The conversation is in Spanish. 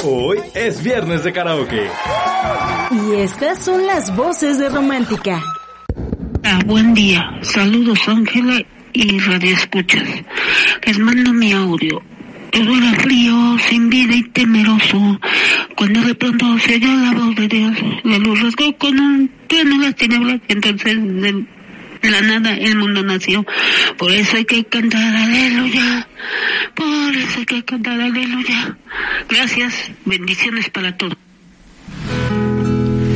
Hoy es viernes de karaoke. Y estas son las voces de Romántica. Buen día. Saludos, Ángela y Radio Escuchas. Les mando mi audio. Todo era frío, sin vida y temeroso, cuando de pronto se oyó la voz de Dios. La luz rasgó con un trueno las tinieblas, y entonces de la nada el mundo nació. Por eso hay que cantar aleluya. Por eso hay que cantar aleluya. Gracias, bendiciones para todos.